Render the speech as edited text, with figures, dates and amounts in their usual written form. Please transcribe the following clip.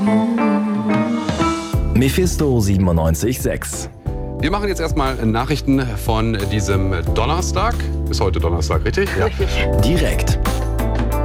Mephisto 97.6. Wir machen jetzt erstmal Nachrichten von diesem Donnerstag. Ist heute Donnerstag, richtig? Ja. Direkt.